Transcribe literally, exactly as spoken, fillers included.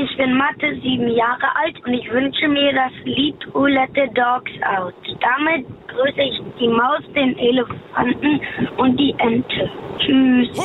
ich bin Mathe, sieben Jahre alt und ich wünsche mir das Lied Who Let the Dogs Out. Damit grüße ich die Maus, den Elefanten und die Ente. Tschüss.